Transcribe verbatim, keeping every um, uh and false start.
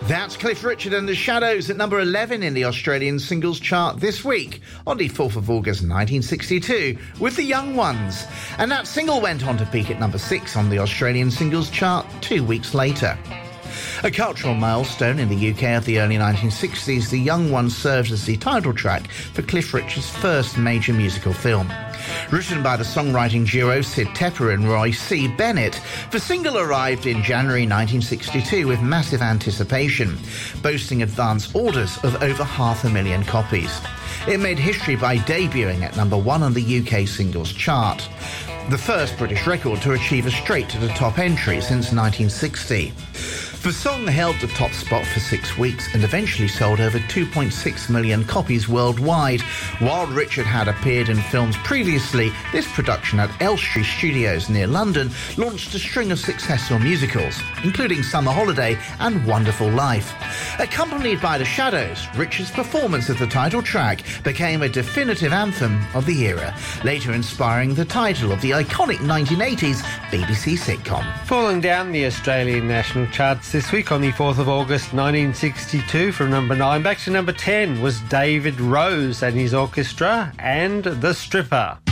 That's Cliff Richard and the Shadows at number eleven in the Australian singles chart this week, on the fourth of August nineteen sixty-two, with The Young Ones. And that single went on to peak at number six on the Australian singles chart two weeks later. A cultural milestone in the U K of the early nineteen sixties, The Young Ones served as the title track for Cliff Richard's first major musical film. Written by the songwriting duo Sid Tepper and Roy C. Bennett, the single arrived in January nineteen sixty-two with massive anticipation, boasting advance orders of over half a million copies. It made history by debuting at number one on the U K singles chart, the first British record to achieve a straight-to-the-top entry since nineteen sixty. The song held the top spot for six weeks and eventually sold over two point six million copies worldwide. While Richard had appeared in films previously, this production at Elstree Studios near London launched a string of successful musicals, including Summer Holiday and Wonderful Life. Accompanied by The Shadows, Richard's performance of the title track became a definitive anthem of the era, later inspiring the title of the iconic nineteen eighties B B C sitcom. Falling down the Australian national charts this week on the fourth of August nineteen sixty-two from number nine back to number ten was David Rose and his orchestra and The Stripper.